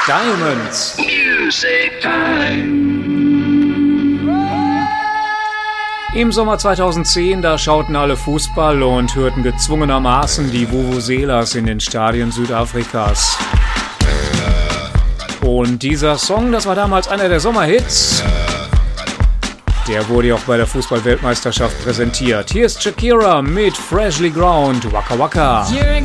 Diamonds. Music Time. Im Sommer 2010, da schauten alle Fußball und hörten gezwungenermaßen die Vuvuzelas in den Stadien Südafrikas. Und dieser Song, das war damals einer der Sommerhits. Der wurde ja auch bei der Fußball-Weltmeisterschaft präsentiert. Hier ist Shakira mit Freshly Ground, Waka Waka.